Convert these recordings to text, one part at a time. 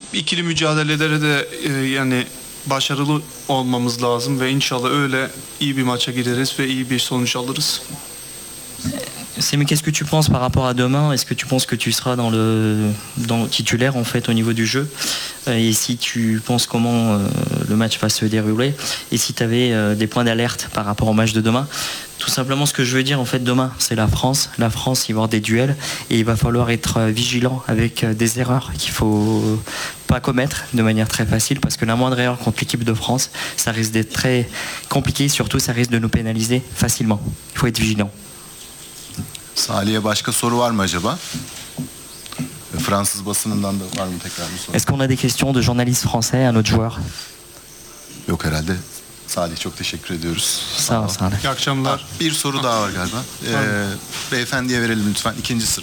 ikili mücadelelere de yani başarılı olmamız lazım ve inşallah öyle iyi bir maça gireriz ve iyi bir sonuç alırız. Semi, qu'est-ce que tu penses par rapport à demain? Est-ce que tu penses que tu seras dans le titulaire en fait au niveau du jeu? Et si tu penses comment le match va se dérouler? Et si tu avais des points d'alerte par rapport au match de demain? Tout simplement, ce que je veux dire en fait demain, c'est la France. La France, il va y avoir des duels et il va falloir être vigilant avec des erreurs qu'il faut pas commettre de manière très facile, parce que la moindre erreur contre l'équipe de France, ça risque d'être très compliqué. Surtout, ça risque de nous pénaliser facilement. Il faut être vigilant. Salih'e başka soru var mı acaba? Fransız basınından da var mı tekrar bir soru? Est-ce qu'on a des questions de journalistes français à notre joueur? Yok herhalde. Salih, çok teşekkür ediyoruz. Sağ ol Salih. İyi akşamlar. Bir soru daha var galiba. Beyefendiye verelim lütfen, ikinci sıra.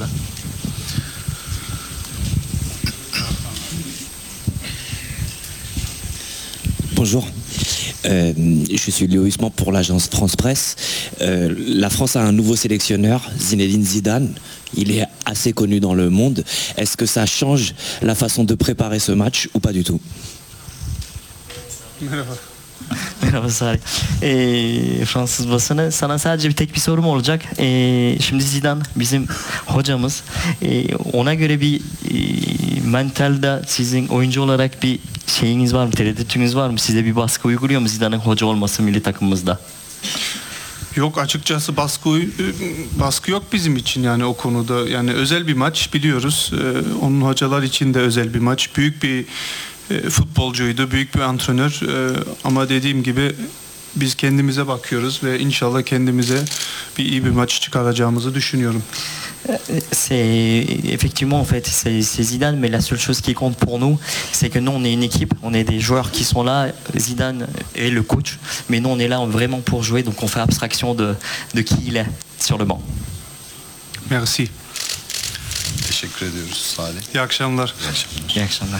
Bonjour. Je suis Léo Huisman pour l'agence France Presse. La France a un nouveau sélectionneur, Zinedine Zidane. Il est assez connu dans le monde. Est-ce que ça change la façon de préparer ce match ou pas du tout? Merhaba. Merhaba Salih. Fransız basını, sana sadece tek bir sorum olacak. Şimdi Zidane bizim hocamız. Ona göre bir mentalde sizin oyuncu olarak bir şeyiniz var mı, tereddütünüz var mı? Size bir baskı uyguluyor mu Zidane'ın hoca olması milli takımımızda? Yok, açıkçası baskı yok bizim için yani o konuda. Yani özel bir maç biliyoruz. Onun hocalar için de özel bir maç. Büyük bir futbolcuydu, büyük bir antrenör. Ama dediğim gibi biz kendimize bakıyoruz ve inşallah kendimize iyi bir maç çıkaracağımızı düşünüyorum. Effectivement, en fait, c'est Zidane, mais la seule chose qui compte pour nous, c'est que nous, on est une équipe, on est des joueurs qui sont là. Zidane est le coach, mais nous, on est là vraiment pour jouer, donc on fait abstraction de qui il est sur le banc. Merci. Teşekkür ediyoruz Salih. İyi akşamlar. İyi akşamlar.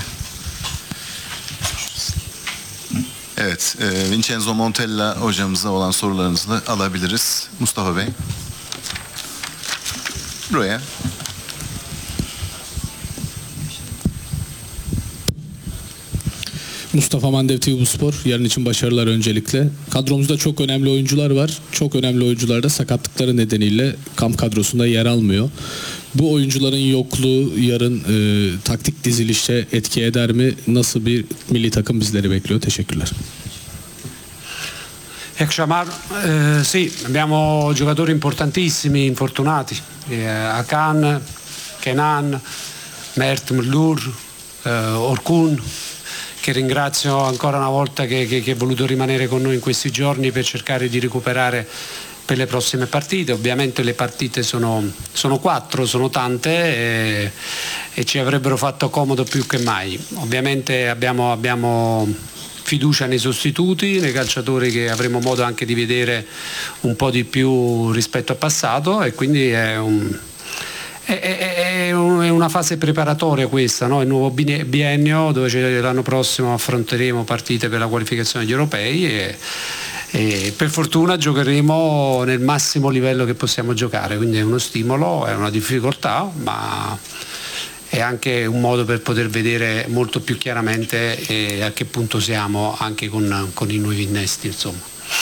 Evet, Vincenzo Montella hocamıza olan sorularınızı da alabiliriz. Mustafa Bey. Buraya. Mustafa Mandev TV Spor. Yarın için başarılar öncelikle. Kadromuzda çok önemli oyuncular var. Çok önemli oyuncular da sakatlıkları nedeniyle kamp kadrosunda yer almıyor. Bu oyuncuların yokluğu yarın taktik dizilişte etki eder mi? Nasıl bir milli takım bizleri bekliyor? Teşekkürler. Ekşamar, sì, abbiamo giocatori importantissimi infortunati, Hakan, Kenan, Mert Müldür, Orkun, che ringrazio ancora una volta che è voluto rimanere con noi in questi giorni per cercare di recuperare per le prossime partite. Ovviamente le partite sono 4, sono tante e ci avrebbero fatto comodo più che mai. Ovviamente abbiamo fiducia nei sostituti, nei calciatori che avremo modo anche di vedere un po' di più rispetto al passato, e quindi è una fase preparatoria questa, no? Il nuovo biennio dove l'anno prossimo affronteremo partite per la qualificazione agli europei e per fortuna giocheremo nel massimo livello che possiamo giocare, quindi è uno stimolo, è una difficoltà, ma è anche un modo per poter vedere molto più chiaramente a che punto siamo anche con i nuovi innesti, insomma.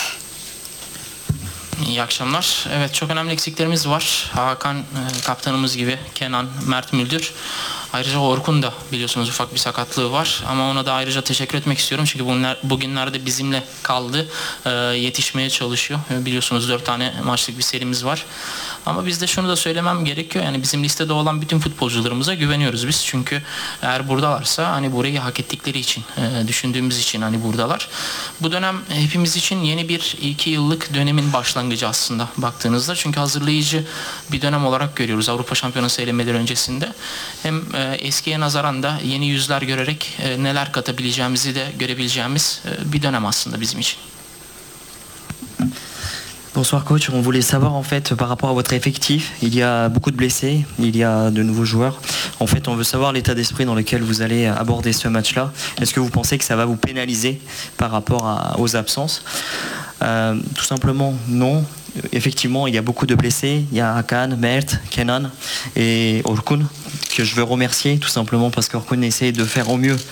İyi akşamlar. Evet, çok önemli eksiklerimiz var. Hakan kaptanımız gibi, Kenan, Mert Müldür. Ayrıca Orkun da biliyorsunuz ufak bir sakatlığı var. Ama ona da ayrıca teşekkür etmek istiyorum. Çünkü bugünlerde bizimle kaldı. Yetişmeye çalışıyor. Biliyorsunuz 4 tane maçlık bir serimiz var. Ama bizde şunu da söylemem gerekiyor. Yani bizim listede olan bütün futbolcularımıza güveniyoruz biz. Çünkü eğer buradalarsa hani burayı hak ettikleri için, düşündüğümüz için hani buradalar. Bu dönem hepimiz için yeni bir 2 yıllık dönemin başlangıcı aslında baktığınızda. Çünkü hazırlayıcı bir dönem olarak görüyoruz Avrupa Şampiyonası elemeleri öncesinde. Hem eskiye nazaran da yeni yüzler görerek neler katabileceğimizi de görebileceğimiz bir dönem aslında bizim için. Bonsoir coach, on voulait savoir en fait par rapport à votre effectif, il y a beaucoup de blessés, il y a de nouveaux joueurs. En fait on veut savoir l'état d'esprit dans lequel vous allez aborder ce match-là. Est-ce que vous pensez que ça va vous pénaliser par rapport aux absences? Tout simplement non. Effectivement, il y a beaucoup de blessés. Il y a Hakan, Mert, Kenan et Orkun, que je veux remercier tout simplement parce qu'Orkun essaie de faire au mieux